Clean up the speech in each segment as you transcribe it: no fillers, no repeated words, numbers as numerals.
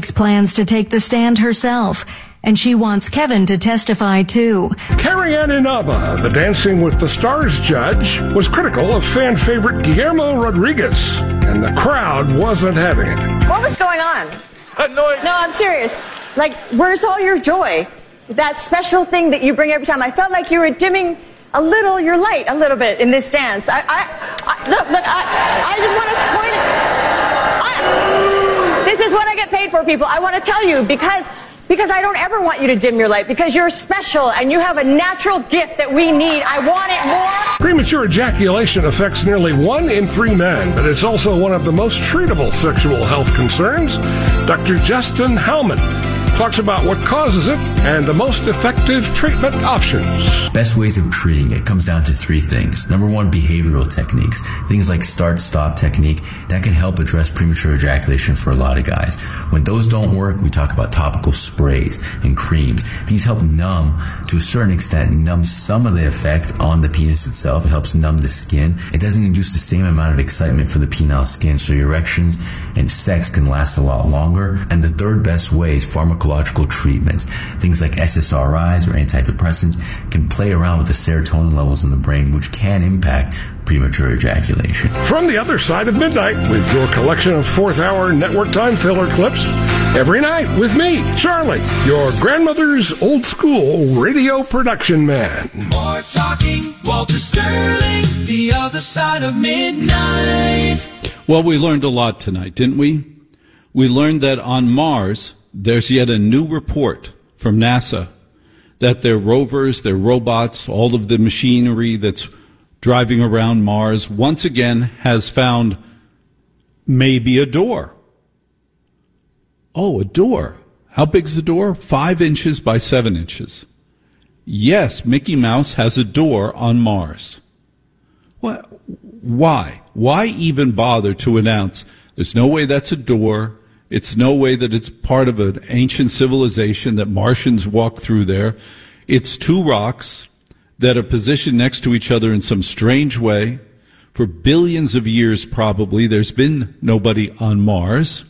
plans to take the stand herself, and she wants Kevin to testify too. Carrie Ann Inaba, the Dancing with the Stars judge, was critical of fan favorite Guillermo Rodriguez, and the crowd wasn't having it. What was going on? Annoying. No, I'm serious. Like, where's all your joy? That special thing that you bring every time. I felt like you were dimming your light a little bit in this dance. I just want to point it. This is what I get paid for, people. I want to tell you because I don't ever want you to dim your light, because you're special and you have a natural gift that we need. I want it more. Premature ejaculation affects nearly 1 in 3 men, but it's also one of the most treatable sexual health concerns. Dr. Justin Howman talks about what causes it and the most effective treatment options. Best ways of treating it comes down to 3 things. Number 1, behavioral techniques. Things like start-stop technique that can help address premature ejaculation for a lot of guys. When those don't work, we talk about topical sprays and creams. These help numb, to a certain extent, numb some of the effect on the penis itself. It helps numb the skin. It doesn't induce the same amount of excitement for the penile skin, so your erections and sex can last a lot longer. And the third best way is pharmacological treatments. Things like SSRIs or antidepressants can play around with the serotonin levels in the brain, which can impact premature ejaculation. From the other side of midnight, with your collection of 4th hour network time filler clips, every night with me, Charlie, your grandmother's old school radio production man. More talking, Walter Sterling, the other side of midnight. Well, we learned a lot tonight, didn't we? We learned that on Mars, there's yet a new report from NASA that their rovers, their robots, all of the machinery that's driving around Mars once again has found maybe a door. Oh, a door. How big's the door? 5 inches by 7 inches. Yes, Mickey Mouse has a door on Mars. What? Why? Why even bother to announce there's no way that's a door? It's no way that it's part of an ancient civilization that Martians walk through there. It's 2 rocks that are positioned next to each other in some strange way. For billions of years, probably, there's been nobody on Mars.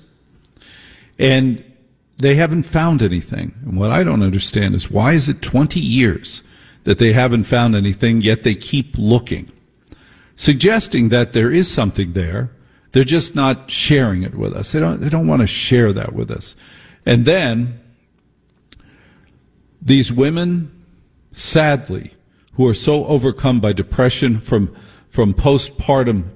And they haven't found anything. And what I don't understand is, why is it 20 years that they haven't found anything, yet they keep looking? Suggesting that there is something there. They're just not sharing it with us. They don't want to share that with us. And then these women, sadly, who are so overcome by depression from postpartum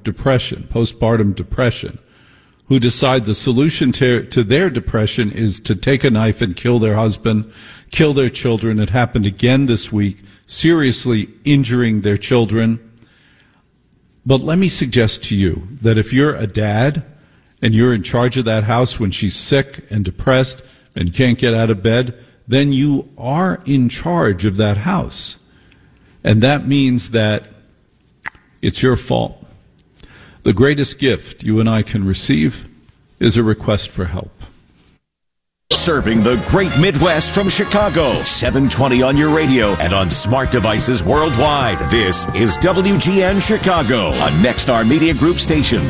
depression, who decide the solution to their depression is to take a knife and kill their husband, kill their children. It happened again this week, seriously injuring their children. But let me suggest to you that if you're a dad and you're in charge of that house when she's sick and depressed and can't get out of bed, then you are in charge of that house. And that means that it's your fault. The greatest gift you and I can receive is a request for help. Serving the great Midwest from Chicago, 720 on your radio and on smart devices worldwide. This is WGN Chicago, a Nexstar Media Group station.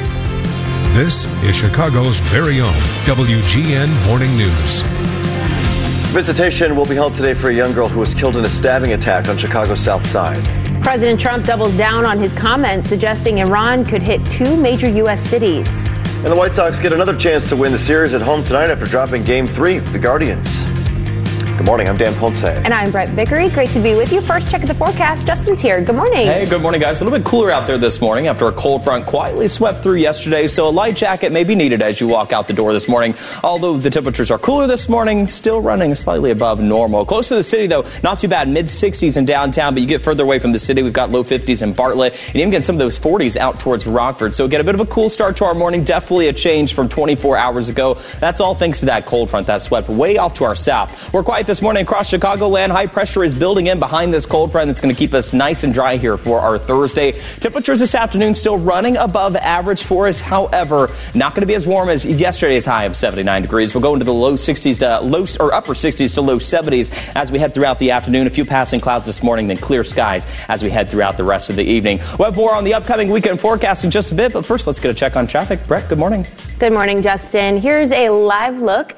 This is Chicago's very own WGN Morning News. Visitation will be held today for a young girl who was killed in a stabbing attack on Chicago's South Side. President Trump doubles down on his comments, suggesting Iran could hit 2 major U.S. cities. And the White Sox get another chance to win the series at home tonight after dropping Game 3 with the Guardians. Good morning, I'm Dan Ponce. And I'm Brett Vickery. Great to be with you. First check of the forecast. Justin's here. Good morning. Hey, good morning, guys. A little bit cooler out there this morning after a cold front quietly swept through yesterday, so a light jacket may be needed as you walk out the door this morning. Although the temperatures are cooler this morning, still running slightly above normal. Close to the city, though, not too bad. Mid-60s in downtown, but you get further away from the city, we've got low 50s in Bartlett, and even get some of those 40s out towards Rockford. So get a bit of a cool start to our morning. Definitely a change from 24 hours ago. That's all thanks to that cold front that swept way off to our south. We're quiet this morning across Chicagoland. High pressure is building in behind this cold front that's going to keep us nice and dry here for our Thursday. Temperatures this afternoon still running above average for us. However, not going to be as warm as yesterday's high of 79 degrees. We'll go into the low 60s to upper 60s to low 70s as we head throughout the afternoon. A few passing clouds this morning, then clear skies as we head throughout the rest of the evening. We'll have more on the upcoming weekend forecast in just a bit, but first let's get a check on traffic. Brett, good morning. Good morning, Justin. Here's a live look